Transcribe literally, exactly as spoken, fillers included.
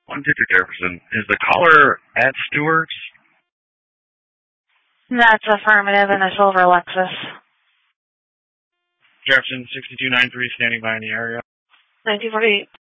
One District Jefferson. Is the caller at Stewart's? That's affirmative in a silver Lexus. Jefferson, sixty-two ninety-three, standing by in the area. nineteen forty-eight.